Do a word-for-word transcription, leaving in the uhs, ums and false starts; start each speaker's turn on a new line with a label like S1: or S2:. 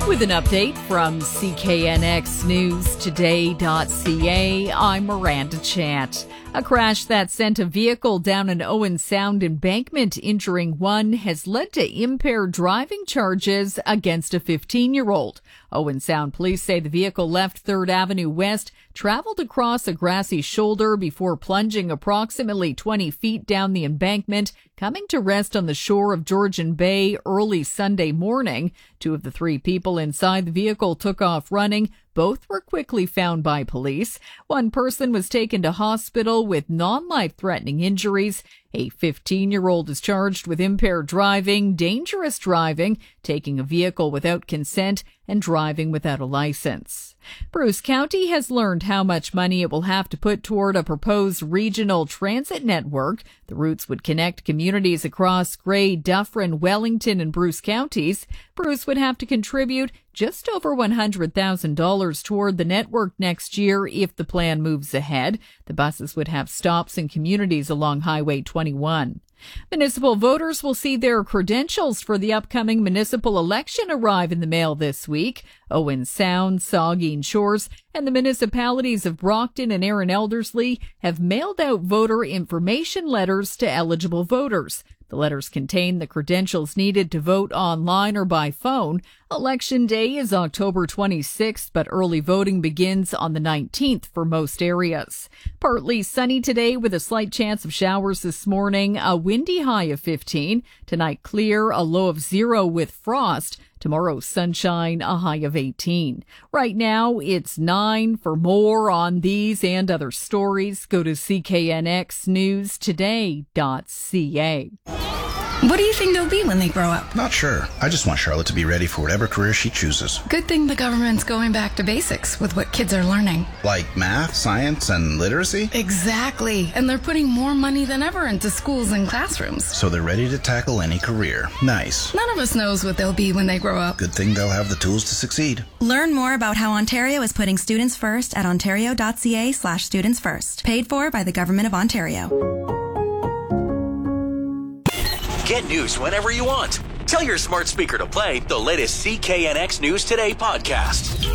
S1: With an update from C K N X News Today dot C A, I'm Miranda Chant. A crash that sent a vehicle down an Owen Sound embankment, injuring one, has led to impaired driving charges against a fifteen-year-old. Owen Sound police say the vehicle left third Avenue West, traveled across a grassy shoulder before plunging approximately twenty feet down the embankment, coming to rest on the shore of Georgian Bay early Sunday morning. Two of the three people inside the vehicle took off running. Both were quickly found by police. One person was taken to hospital with non-life-threatening injuries. A fifteen-year-old is charged with impaired driving, dangerous driving, taking a vehicle without consent, and driving without a license. Bruce County has learned how much money it will have to put toward a proposed regional transit network. The routes would connect communities across Grey, Dufferin, Wellington, and Bruce counties. Bruce would have to contribute just over one hundred thousand dollars toward the network next year if the plan moves ahead. The buses would have stops in communities along Highway twenty-one. Municipal voters will see their credentials for the upcoming municipal election arrive in the mail this week. Owen Sound, Saugeen Shores, and the municipalities of Brockton and Erin Elderslie have mailed out voter information letters to eligible voters. The letters contain the credentials needed to vote online or by phone. Election day is October twenty-sixth, but early voting begins on the nineteenth for most areas. Partly sunny today with a slight chance of showers this morning, a windy high of fifteen. Tonight clear, a low of zero with frost. Tomorrow sunshine, a high of eighteen. Right now it's nine. For more on these and other stories, go to C K N X News Today dot C A.
S2: What do you think they'll be when they grow up?
S3: Not sure. I just want Charlotte to be ready for whatever career she chooses.
S2: Good thing the government's going back to basics with what kids are learning.
S3: Like math, science, and literacy?
S2: Exactly. And they're putting more money than ever into schools and classrooms.
S3: So they're ready to tackle any career. Nice.
S2: None of us knows what they'll be when they grow up.
S3: Good thing they'll have the tools to succeed.
S4: Learn more about how Ontario is putting students first at ontario dot C A slash students first. Paid for by the Government of Ontario.
S5: Get news whenever you want. Tell your smart speaker to play the latest C K N X News Today podcast.